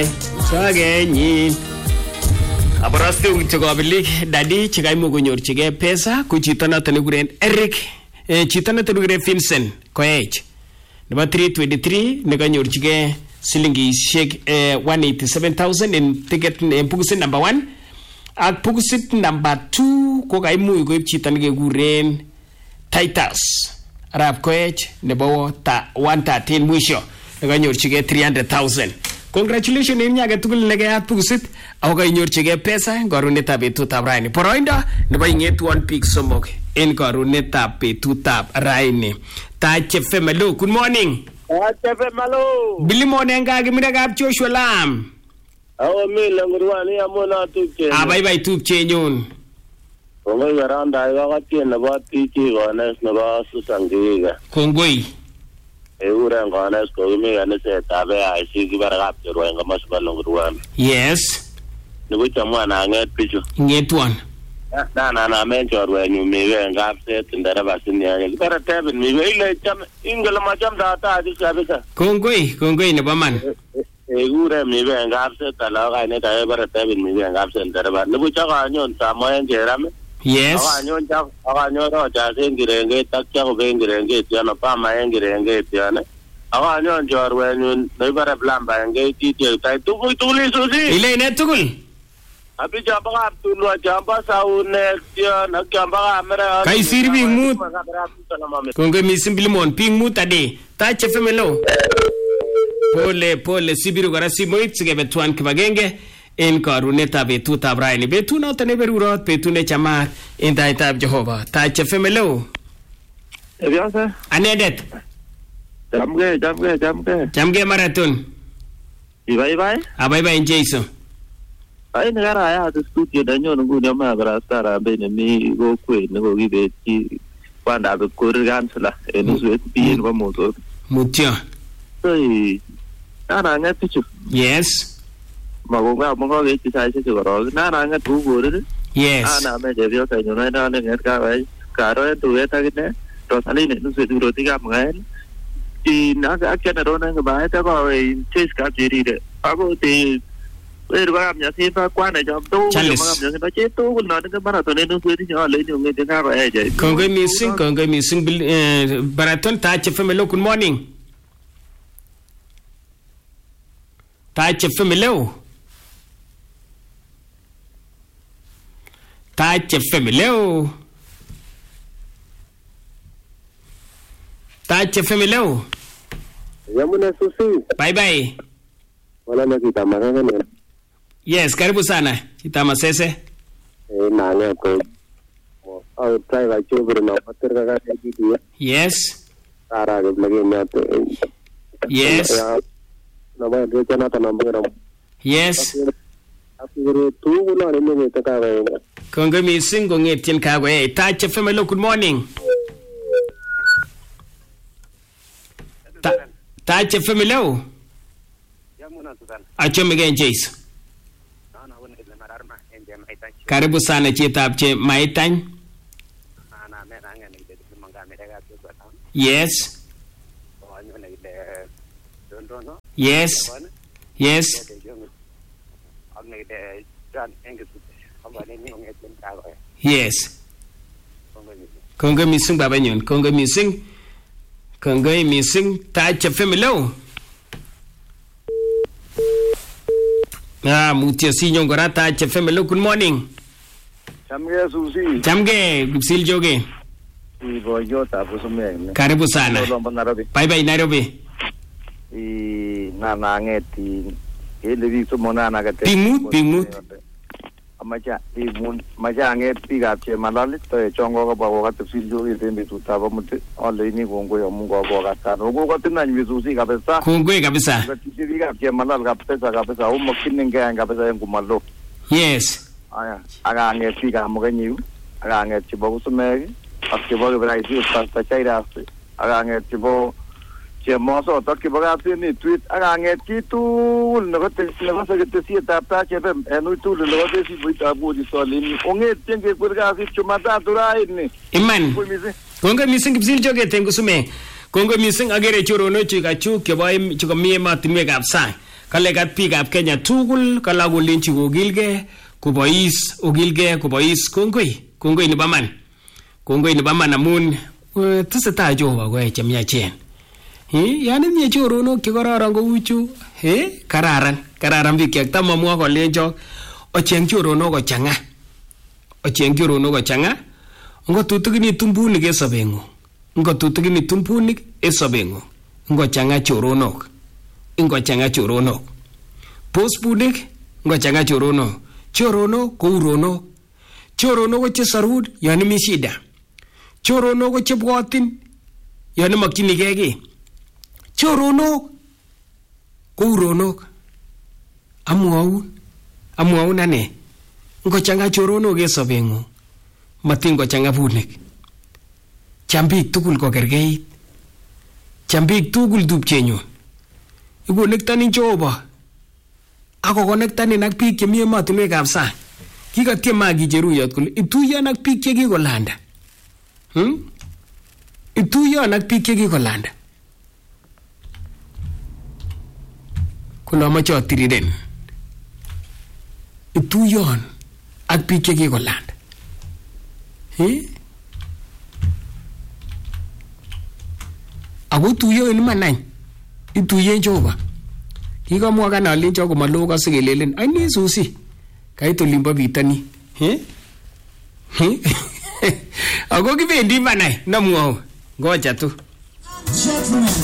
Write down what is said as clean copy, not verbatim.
Bye. Sagenyi. Abaraste ukitokabilik dadi chikaimu kunyorchigei pesa ku chito noto nekikuren Eric chito noto nekikuren Vincent Koech nebo 323 nekanyorchigei silingishek 187,000 en ticket en bukusit number 1 ak bukusit number 2 ko kaimuch koib chito nekekuren Titus Arap Koech nebo 113 mwisho nekanyorchigei 300,000. Congratulations en nyage tugul nekeyat bukusit ako kainyorchigei pesa en karunetab betutab raini. Poroindo nebo ingetwon biik somok en karunetab betutab raini. Tache Femelo, good morning. Tache Femelo. Bilimon en kakimirekab Joshua Lam. Awo mile ngurwani amuna tupche. Abaibai tupchenyun. Kongoi karanda ikakatien nebo TG Kones nebo Susan Kiwiga. Kongoi. Euren Kones kokimi kanisetab AIC kibarakab Chorwa en komosibo Longruan. Yes. Nibuche mwana anget bichu. Ngetwon. Namen chorwenyun miwe en kapset ndereba sinianye. Kibara tebin miwe ile ingele machamda atati kabisa. Kongoi nebo man. Euren miwe en kapset ala kainet ake bara tebin miwe en kapset ndereba. Nibuche kanyon Samoen Cherame. Yes. Akanyon Rochas en Kirenget ak Jacob en Kirenget yon Obama en Kirenget yon. Akanyon chorwenyun nebare Plamba en Keititiek tai tugul isusi. Ile ine tugul. Abi jamba tulwa jamba saunek yon ak jamba kamera. Kaisir biik mut. Kongoi mising Bilimon biik mut ade. Tache Femelo. Pole sibiru kora simoit sikebe tuan kibagenge. En karunetab betutab raini. Betut noto neberurot, betut nechamat en taitab Jehova. Tache Femelo. Ebyose. Anedet. Chamge marathon. Ibaibai. Abaibai en Jeiso. Ai nekarayat studio danyon nguni ama barastara bene mi kokwet nekokibetyi kwandab Korir kansela en uswet bien nebo Mosop. Mutyo. Nananget bichu. Yes. Makonga kechi saishek chekorok. Nananget kou Korir. Yes. Aname chepyosenyun nananget kawai karo en tuget akine Rosaline en uswet Kiprotikab Mkael. Ak General en kibaet akowe Chase Kapcherire. Ako Weru kamnyasin pa kwane jam tu. Kamnyasin pa chetu kun nani ke marathon en uswet nyole ni ngete kawai je. Kongoi mising Baraton Tache Femelo, good morning. Tache Femelo. Tache Femelo. Tache Femelo. Yamuna susi. Bye. Wala na kita makanga. Yes, karibu sana. Chitama sese. Nanga ko. Au try la chobro na pater ka ka. Yes. Ara ke lagi na. Yes. Na ba de chana ta number. Yes. Afiro tu na ne ta ka ba. Kongo mising kongetien kagwe. Tache Femelo, good morning. Tache Femelo. Achome gen Jace. Karibu sana chitab che Maitany. Yes. Yes. Yes. Kongo mising baba nyun. Kongo mising Tache Femelo. Mutya sinyon kora Tache Femelo, good morning. Chamge susi. Chamge Gipsil Joge. Ibo Jota Busumeng. Karibu sana. Bye Nairobi. Nanangeti ile vitu monana kate. Pingmut. Amacha macha anget pikap Chemalal to chongo ko bawo ka Gipsil Joge tembe tutaba mute ole ni kongo yo mungu ko katano. Ugo ko tinanyi susi kabisa. Kongwe kabisa. Pikap Chemalal kabisa umakinenge kabisa ngumalo. Yes. Aya, aganget pikap Mugenyu, aganget chibo Busumeng. Akibo Braisi Pastor Chaira aganget chibo Chemoso takibo kapini tweet aganget kitu negote sekretariat ta chepem enuitul negote si buita budi solini onget tenge kurga si chumata turaini Iman kongo mising Kipsil Joge tengu sume kongo mising agere chorono chika chu kebo chiko mie matinwekab sang kale kat biikab Kenya tugul kala kolenji kobois kongoi nebo man. Kongoi nebo man amun tesetai Jehova koyoe chemiachen. Yan itinye choronok chekororon kou chu, kararan biik chektamamwa kolenjok ocheng choronok kochang'a. Ngotutikinit tumbunik en sobeng'ung. Ngochang'a choronok. Posbunik ngochang'a choronok. Choronok ko uronok. Choronok ko chesarun yon imi shida. Choronok ko chebwotin yon imakchinigei kiy. Choronok ko uronok. Amwaun ane. Ngochang'a choronok en sobeng'ung. Matin ngochang'a bunik. Cham biik tugul kokerkeit. Cham biik tugul tupchenyun. Ikonektanin Jehova. Ako konektanin ak biik chemi emotinwekab sang. Kikatiem akicheruyot kole ituyon ak biik chekikolanda. Ituyon ak biik chekikolanda. Kole amache atiriren. Ituyon ak biik chekikolanda. Ako tuyo iman any. Ituyen Jehova. Kikamwa kana alenjo komalo ko sigelelen ai susi. Kait olimbo bitani. Ako kibendi manai namwao. Ngoja tu.